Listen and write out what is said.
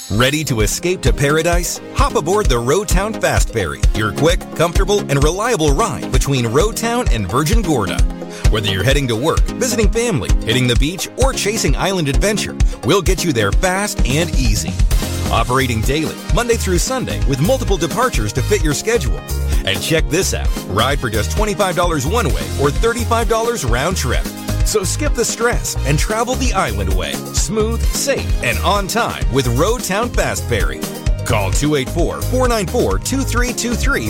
Ready to escape to paradise? Hop aboard the Roadtown Fast Ferry, your quick, comfortable, and reliable ride between Roadtown and Virgin Gorda. Whether you're heading to work, visiting family, hitting the beach, or chasing island adventure, we'll get you there fast and easy. Operating daily, Monday through Sunday, with multiple departures to fit your schedule. And check this out. Ride for just $25 one way or $35 round trip. So skip the stress and travel the island way. Smooth, safe, and on time with Roadtown Fast Ferry. Call 284-494-2323